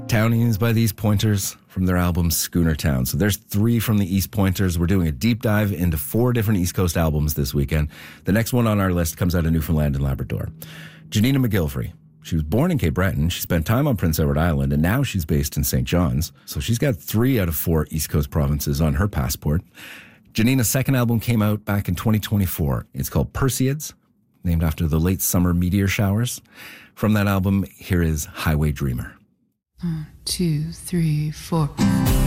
Townies by the East Pointers from their album Schooner Town. So there's 3 from the East Pointers. We're doing a deep dive into 4 different East Coast albums this weekend. The next one on our list comes out of Newfoundland and Labrador. Janina McGillivray. She was born in Cape Breton. She spent time on Prince Edward Island, and now she's based in St. John's. So she's got 3 out of 4 East Coast provinces on her passport. Janina's second album came out back in 2024. It's called Perseids, named after the late summer meteor showers. From that album, here is Highway Dreamer. 1, 2, 3, 4.